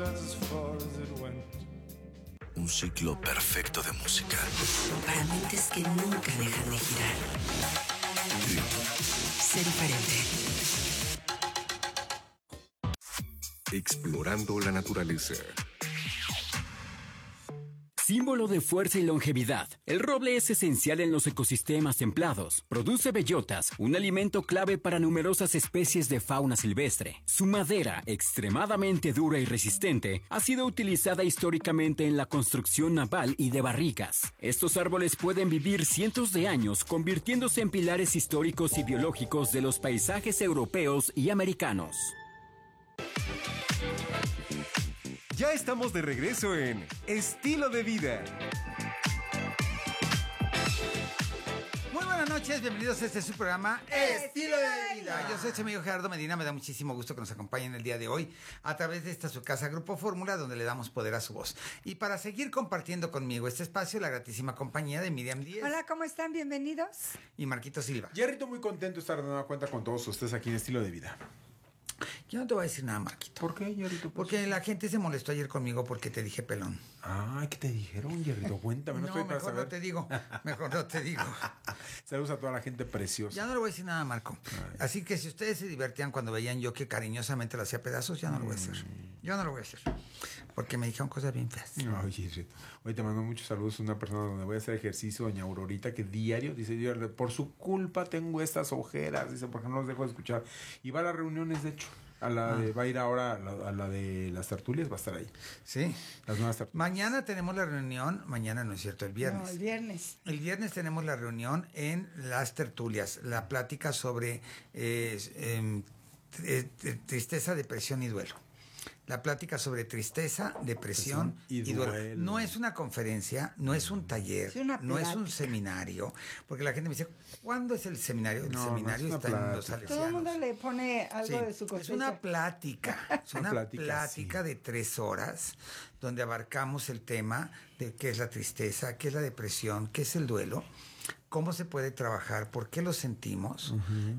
Un ciclo perfecto de música. Para mentes que nunca dejan de girar. Sé diferente. Explorando la naturaleza. Símbolo de fuerza y longevidad, el roble es esencial en los ecosistemas templados. Produce bellotas, un alimento clave para numerosas especies de fauna silvestre. Su madera, extremadamente dura y resistente, ha sido utilizada históricamente en la construcción naval y de barricas. Estos árboles pueden vivir cientos de años, convirtiéndose en pilares históricos y biológicos de los paisajes europeos y americanos. Ya estamos de regreso en Estilo de Vida. Muy buenas noches, bienvenidos a este su programa Estilo de Vida. Yo soy su amigo Gerardo Medina, me da muchísimo gusto que nos acompañen el día de hoy a través de esta su casa Grupo Fórmula, donde le damos poder a su voz. Y para seguir compartiendo conmigo este espacio, la gratísima compañía de Miriam Díez. Hola, ¿cómo están? Bienvenidos. Y Marquito Silva. Jerrito, muy contento de estar de nueva cuenta con todos ustedes aquí en Estilo de Vida. Yo no te voy a decir nada, Marquito. ¿Por qué, Jerrito? Porque la gente se molestó ayer conmigo porque te dije pelón. Ay, ¿qué te dijeron, Jerrito? Cuéntame, no estoy para mejor saber. no te digo. Mejor no te digo. Saludos a toda la gente preciosa. Ya no le voy a decir nada, Marco. Ay. Así que si ustedes se divertían cuando veían yo que cariñosamente lo hacía pedazos, ya no lo voy a hacer. Yo no lo voy a hacer. Porque me dijeron cosas bien feas. Ay, Jerrito. Hoy te mando muchos saludos a una persona donde voy a hacer ejercicio, doña Aurorita, que diario, dice, por su culpa tengo estas ojeras, dice, porque no los dejo de escuchar. Y va a las reuniones, de hecho. Va a ir ahora a la de las tertulias, va a estar ahí. Sí. Las nuevas tertulias. Mañana tenemos la reunión, mañana no es cierto, el viernes. No, el viernes. El viernes tenemos la reunión en las tertulias, la plática sobre tristeza, depresión y duelo. La plática sobre tristeza, depresión y duelo. No es una conferencia, no es un taller, no es un seminario, porque la gente me dice, ¿cuándo es el seminario? El seminario está en los salesianos. Todo el mundo le pone algo de su cosecha. Es una plática, es una plática de 3 horas, donde abarcamos el tema de qué es la tristeza, qué es la depresión, qué es el duelo, cómo se puede trabajar, por qué lo sentimos,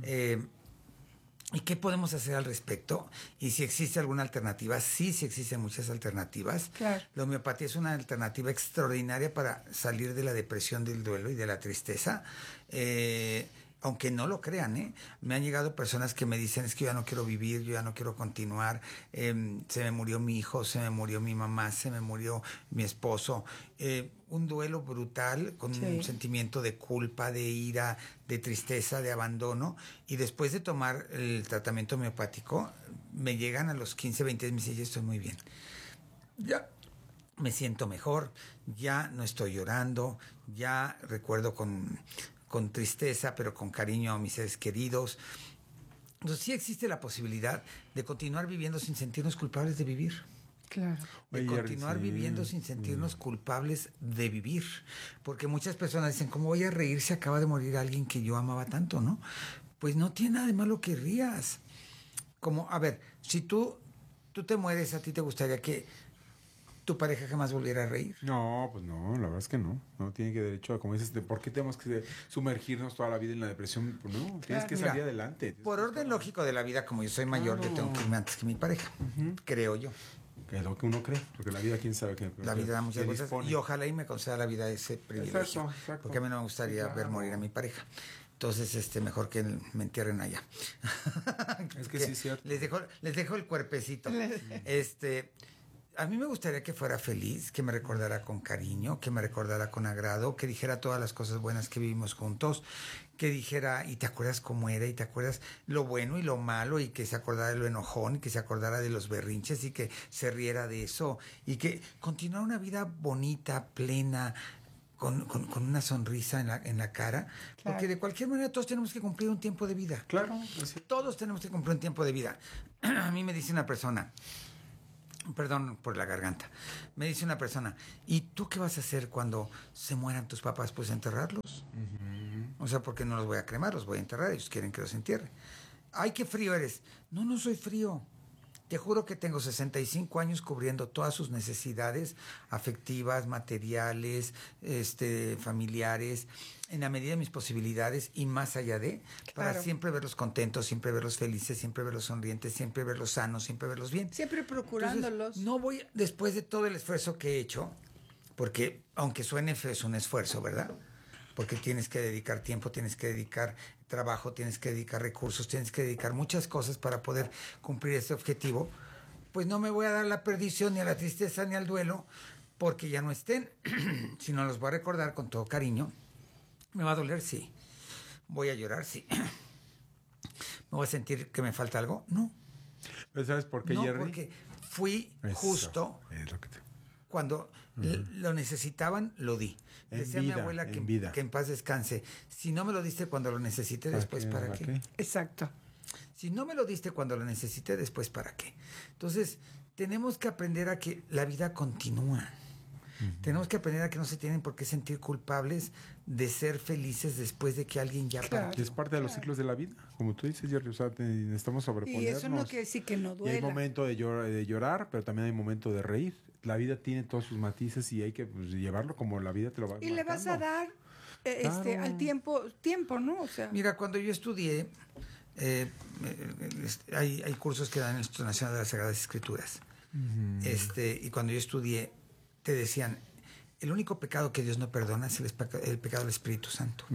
¿y qué podemos hacer al respecto? Y si existe alguna alternativa, sí existen muchas alternativas. Claro. La homeopatía es una alternativa extraordinaria para salir de la depresión, del duelo y de la tristeza. Aunque no lo crean, me han llegado personas que me dicen, es que yo ya no quiero vivir, yo ya no quiero continuar, se me murió mi hijo, se me murió mi mamá, se me murió mi esposo. Un duelo brutal con un sentimiento de culpa, de ira, de tristeza, de abandono. Y después de tomar el tratamiento homeopático, me llegan a los 15, 20 meses y me dicen, ya estoy muy bien. Ya me siento mejor, ya no estoy llorando, ya recuerdo con tristeza, pero con cariño a mis seres queridos. Entonces sí existe la posibilidad de continuar viviendo sin sentirnos culpables de vivir. Claro. De continuar viviendo sin sentirnos culpables de vivir. Porque muchas personas dicen, ¿cómo voy a reír si acaba de morir alguien que yo amaba tanto, no? Pues no tiene nada de malo que rías. Como, a ver, si tú te mueres, ¿a ti te gustaría que tu pareja jamás volviera a reír? No, pues no, la verdad es que no. No tiene que derecho a, como dices, ¿por qué tenemos que sumergirnos toda la vida en la depresión? Pues no, tienes que salir adelante. Por orden lógico de la vida, como yo soy mayor, yo tengo que irme antes que mi pareja, creo yo. Que es lo que uno cree, porque la vida, quién sabe qué. La vida da muchas cosas y ojalá y me conceda la vida ese privilegio. Exacto. Porque a mí no me gustaría ver morir a mi pareja. Entonces, mejor que me entierren allá. Es que sí es cierto. Les dejo el cuerpecito. A mí me gustaría que fuera feliz, que me recordara con cariño, que me recordara con agrado, que dijera todas las cosas buenas que vivimos juntos, que dijera, y te acuerdas cómo era, y te acuerdas lo bueno y lo malo, y que se acordara de lo enojón, y que se acordara de los berrinches, y que se riera de eso, y que continuara una vida bonita, plena, con una sonrisa en la cara, claro. Porque de cualquier manera todos tenemos que cumplir un tiempo de vida. Claro. Sí. Todos tenemos que cumplir un tiempo de vida. A mí me dice una persona, perdón por la garganta, me dice una persona, ¿y tú qué vas a hacer cuando se mueran tus papás? Pues enterrarlos. O sea, porque no los voy a cremar, los voy a enterrar, ellos quieren que los entierre. Ay, qué frío eres. No soy frío. Te juro que tengo 65 años cubriendo todas sus necesidades afectivas, materiales, familiares, en la medida de mis posibilidades y más allá de, para Claro. siempre verlos contentos, siempre verlos felices, siempre verlos sonrientes, siempre verlos sanos, siempre verlos bien. Siempre procurándolos. Entonces, no voy, después de todo el esfuerzo que he hecho, porque aunque suene feo, es un esfuerzo, ¿verdad? Porque tienes que dedicar tiempo, tienes que dedicar trabajo, tienes que dedicar recursos, tienes que dedicar muchas cosas para poder cumplir este objetivo, pues no me voy a dar la perdición ni a la tristeza ni al duelo, porque ya no estén, sino los voy a recordar con todo cariño. ¿Me va a doler? Sí. ¿Voy a llorar? Sí. ¿Me voy a sentir que me falta algo? No. ¿Pero sabes por qué, No, Jerry? porque fui Eso, justo es lo que te... cuando lo necesitaban, lo di. En Decía vida, mi abuela en vida. que en paz descanse. Si no me lo diste cuando lo necesité, después ¿para qué? Exacto. Si no me lo diste cuando lo necesité, después ¿para qué? Entonces, tenemos que aprender a que la vida continúa. Tenemos que aprender a que no se tienen por qué sentir culpables de ser felices después de que alguien ya Claro. partió. Es parte de los ciclos de la vida, como tú dices, Jerry. O sea, necesitamos Y sobreponernos. eso no quiere decir que no Y hay duela. momento de llorar, pero también hay momento de reír. La vida tiene todos sus matices y hay que llevarlo como la vida te lo va Y le vas a marcando. dar Claro. al tiempo, ¿no? O sea, Mira, cuando yo estudié, hay cursos que dan en el Instituto Nacional de las Sagradas Escrituras. Y cuando yo estudié, te decían, el único pecado que Dios no perdona es el pecado del Espíritu Santo.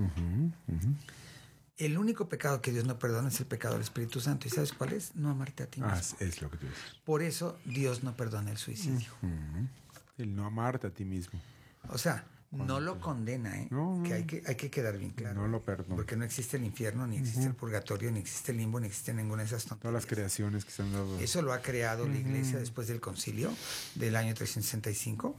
El único pecado que Dios no perdona es el pecado del Espíritu Santo. ¿Y sabes cuál es? No amarte a ti mismo. Es lo que tú dices. Por eso Dios no perdona el suicidio. El no amarte a ti mismo. O sea, no lo condena, ¿eh? No, Que hay que quedar bien claro. No lo perdona. Porque no existe el infierno, ni existe el purgatorio, ni existe el limbo, ni existe ninguna de esas tonterías. Todas las creaciones que se han dado. Eso lo ha creado la iglesia después del concilio del año 365.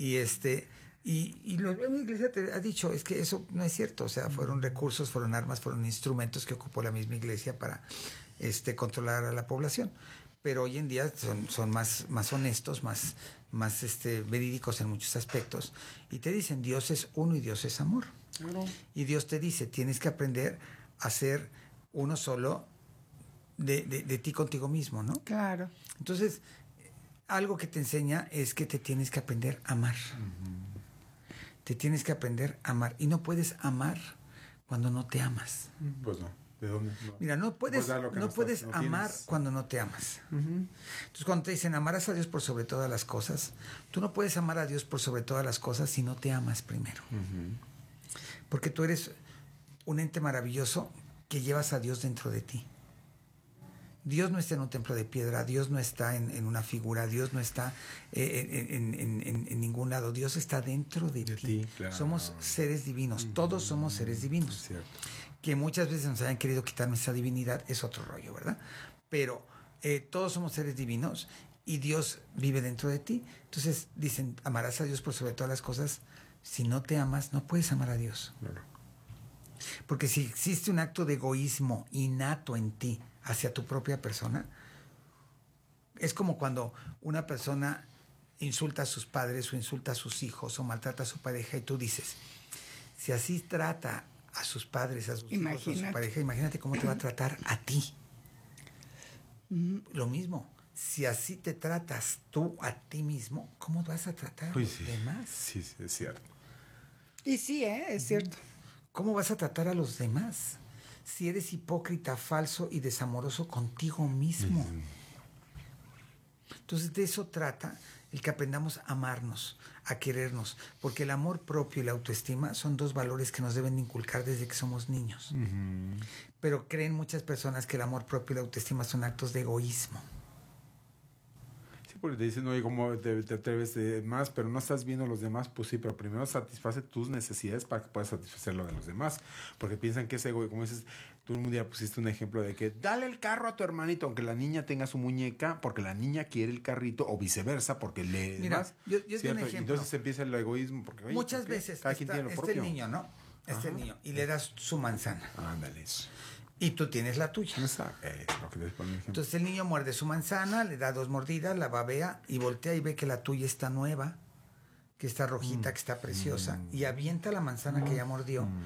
Y la iglesia te ha dicho, es que eso no es cierto. O sea, fueron recursos, fueron armas, fueron instrumentos que ocupó la misma iglesia para controlar a la población. Pero hoy en día son más honestos, más verídicos en muchos aspectos. Y te dicen, Dios es uno y Dios es amor. Claro. Y Dios te dice, tienes que aprender a ser uno solo de ti contigo mismo, ¿no? claro. Entonces, algo que te enseña es que te tienes que aprender a amar. Te tienes que aprender a amar. Y no puedes amar cuando no te amas. Pues no. ¿De dónde? No. Mira, no puedes dar lo que puedes no amar tienes. cuando no te amas. Entonces, cuando te dicen amarás a Dios por sobre todas las cosas, tú no puedes amar a Dios por sobre todas las cosas si no te amas primero. Porque tú eres un ente maravilloso que llevas a Dios dentro de ti. Dios no está en un templo de piedra, Dios no está en una figura, Dios no está en ningún lado, Dios está dentro de ti. Claro. Somos seres divinos, todos somos seres divinos. Es cierto. Que muchas veces nos hayan querido quitar nuestra divinidad, es otro rollo, ¿verdad? Pero todos somos seres divinos y Dios vive dentro de ti. Entonces dicen, amarás a Dios por sobre todas las cosas. Si no te amas, no puedes amar a Dios. Claro. Porque si existe un acto de egoísmo innato en ti hacia tu propia persona, es como cuando una persona insulta a sus padres o insulta a sus hijos o maltrata a su pareja y tú dices, si así trata a sus padres, a sus hijos, a su Imagínate. pareja, imagínate cómo te va a tratar a ti. Lo mismo, si así te tratas tú a ti mismo, ¿cómo vas a tratar a Uy, los sí. demás? Sí, es cierto. Y sí, es cierto. ¿Cómo vas a tratar a los demás si eres hipócrita, falso y desamoroso contigo mismo? Entonces de eso trata el que aprendamos a amarnos, a querernos, porque el amor propio y la autoestima son dos valores que nos deben de inculcar desde que somos niños. Pero creen muchas personas que el amor propio y la autoestima son actos de egoísmo. Sí, porque te dicen, oye, ¿cómo te atreves de más? Pero no estás viendo a los demás. Pues sí, pero primero satisface tus necesidades para que puedas satisfacer lo de los demás. Porque piensan que es ego. Y como dices, tú un día pusiste un ejemplo de que dale el carro a tu hermanito, aunque la niña tenga su muñeca, porque la niña quiere el carrito, o viceversa, porque le... Mira, más, yo te doy un ¿cierto? ejemplo. Entonces empieza el egoísmo. Porque, oye, Muchas ¿por qué? veces Cada quien tiene lo propio. el niño, ¿no? El niño. Y le das su manzana. Ándale, eso. Y tú tienes la tuya. Esa es lo que te pone el ejemplo. Entonces el niño muerde su manzana, le da 2 mordidas, la babea y voltea y ve que la tuya está nueva, que está rojita, que está preciosa, y avienta la manzana que ya mordió